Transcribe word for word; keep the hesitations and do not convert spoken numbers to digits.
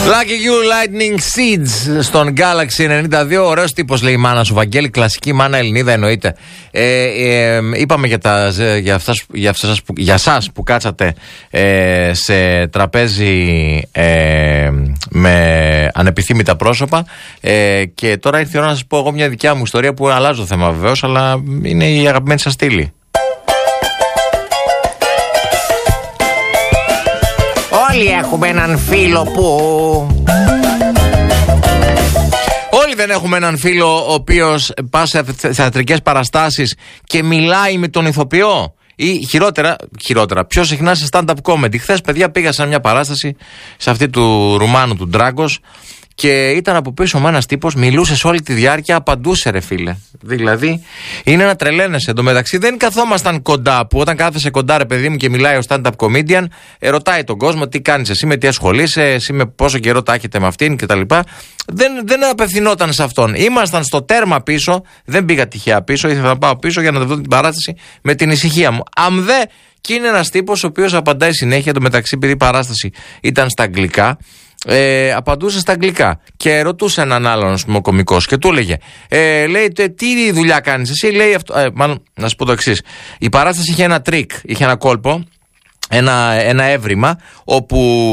Lucky You Lightning Seeds στον Galaxy ενενήντα δύο. Ωραίος τύπος, λέει η μάνα σου, Βαγγέλη. Κλασική μάνα Ελληνίδα εννοείται. Ε, ε, είπαμε για, τα, για, αυτάς, για, αυτάς, για σας που κάτσατε ε, σε τραπέζι ε, με ανεπιθύμητα πρόσωπα. Ε, και τώρα ήρθε η ώρα να σας πω εγώ μια δικιά μου ιστορία που αλλάζει το θέμα βεβαίως, αλλά είναι η αγαπημένη σας στήλη. Όλοι έχουμε έναν φίλο που... Όλοι δεν έχουμε έναν φίλο ο οποίος πας σε θεατρικές παραστάσεις και μιλάει με τον ηθοποιό. Ή χειρότερα, χειρότερα πιο συχνά σε stand-up comedy. Χθες, παιδιά, πήγα σε μια παράσταση σε αυτή του Ρουμάνου του Ντράγκος και ήταν από πίσω με ένας τύπος, μιλούσε σε όλη τη διάρκεια, απαντούσε, ρε φίλε. Δηλαδή, είναι να τρελαίνεσαι. Εν τω μεταξύ, δεν καθόμασταν κοντά, που όταν κάθεσαι κοντά, ρε παιδί μου, και μιλάει ο stand-up comedian, ε, ρωτάει τον κόσμο τι κάνεις εσύ, με τι ασχολείσαι, εσύ με πόσο καιρό τα έχετε με αυτήν κτλ. Δεν, δεν απευθυνόταν σε αυτόν. Ήμασταν στο τέρμα πίσω, δεν πήγα τυχαία πίσω, ήθελα να πάω πίσω για να δω την παράσταση με την ησυχία μου. Αν δε, και είναι ένας τύπος ο οποίος απαντάει συνέχεια, εν τω μεταξύ, επειδή η παράσταση ήταν στα αγγλικά. Ε, απαντούσε στα αγγλικά και ρωτούσε έναν άλλον, ας πούμε, ο κωμικός, και του έλεγε, ε, λέει, τι δουλειά κάνεις εσύ, λέει αυτό. Ε, μάλλον, να σου πω το εξής. Η παράσταση είχε ένα τρίκ, είχε ένα κόλπο, ένα, ένα έβριμα, όπου